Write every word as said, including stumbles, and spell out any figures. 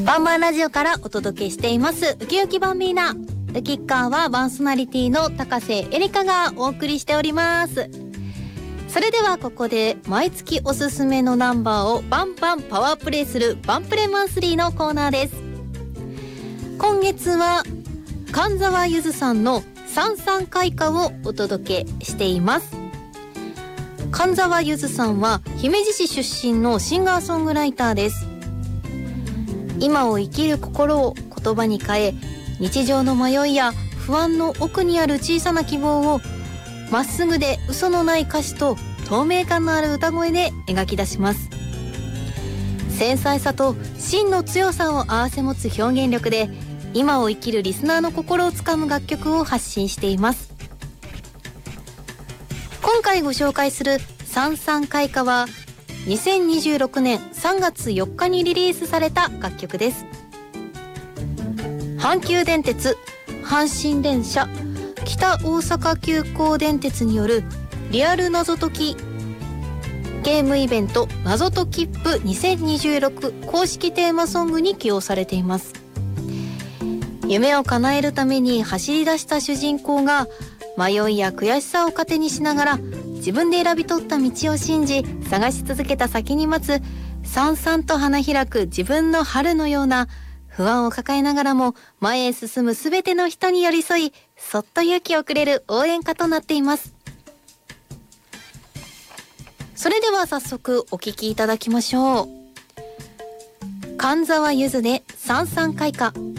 バンバンラジオからお届けしていますウキウキバンビーナ。ウキッカーはパーソナリティの高瀬エリカがお送りしております。それではここで毎月おすすめのナンバーをバンバンパワープレイするバンプレマンスリーのコーナーです。今月は神沢ゆずさんのさんさん開花をお届けしています。神沢ゆずさんは姫路市出身のシンガーソングライターです。今を生きる心を言葉に変え、日常の迷いや不安の奥にある小さな希望をまっすぐで嘘のない歌詞と透明感のある歌声で描き出します。繊細さと芯の強さを併せ持つ表現力で今を生きるリスナーの心をつかむ楽曲を発信しています。今回ご紹介するさんさん開花はにせんにじゅうろくねんさんがつよっかにリリースされた楽曲です。阪急電鉄、阪神電車、北大阪急行電鉄によるリアル謎解きゲームイベント謎解きップにせんにじゅうろく公式テーマソングに起用されています。夢を叶えるために走り出した主人公が迷いや悔しさを糧にしながら自分で選び取った道を信じ探し続けた先に待つさんさんと花開く自分の春のような不安を抱えながらも前へ進むすべての人に寄り添いそっと勇気をくれる応援歌となっています。それでは早速お聴きいただきましょう。神沢ゆずでさんさん開花。